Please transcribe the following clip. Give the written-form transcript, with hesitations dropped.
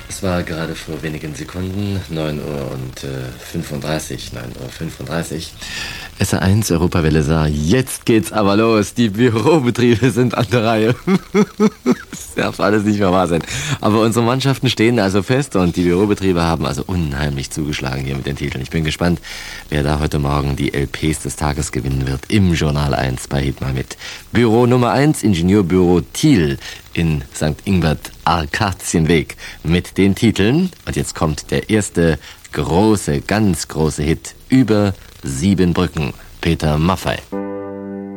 Es war gerade vor wenigen Sekunden 9:35 Uhr. SR1 Europawelle sah, jetzt geht's aber los. Die Bürobetriebe sind an der Reihe. Das darf alles nicht mehr wahr sein. Aber unsere Mannschaften stehen also fest und die Bürobetriebe haben also unheimlich zugeschlagen hier mit den Titeln. Ich bin gespannt, wer da heute Morgen die LPs des Tages gewinnen wird im Journal 1 bei Hit mal mit. Büro Nummer 1, Ingenieurbüro Thiel in St. Ingbert, Arkatienweg mit den Titeln. Und jetzt kommt der erste große, ganz große Hit über 7 Brücken. Peter Maffay.